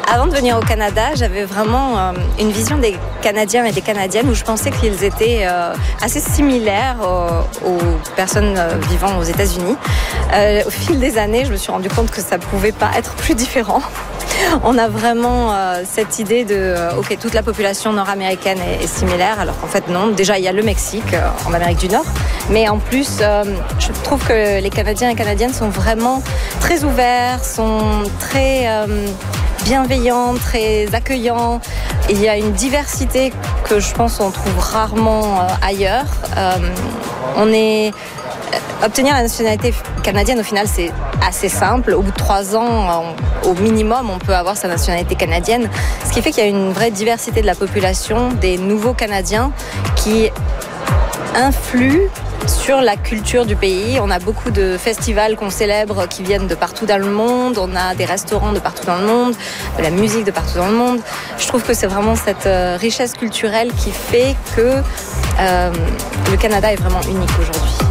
Avant de venir au Canada, j'avais vraiment une vision des Canadiens et des Canadiennes où je pensais qu'ils étaient assez similaires aux personnes vivant aux États-Unis. Au fil des années, je me suis rendu compte que ça ne pouvait pas être plus différent. On a vraiment cette idée de ok, toute la population nord-américaine est similaire, alors qu'en fait non. Déjà, il y a le Mexique en Amérique du Nord, mais en plus, je trouve que les Canadiens et Canadiennes sont vraiment très ouverts, sont très bienveillants, très accueillants. Il y a une diversité que je pense qu'on trouve rarement ailleurs. Obtenir la nationalité canadienne, au final, c'est assez simple. Au bout de 3 ans, au minimum, on peut avoir sa nationalité canadienne. Ce qui fait qu'il y a une vraie diversité de la population, des nouveaux Canadiens qui influent sur la culture du pays. On a beaucoup de festivals qu'on célèbre qui viennent de partout dans le monde. On a des restaurants de partout dans le monde, de la musique de partout dans le monde. Je trouve que c'est vraiment cette richesse culturelle qui fait que le Canada est vraiment unique aujourd'hui.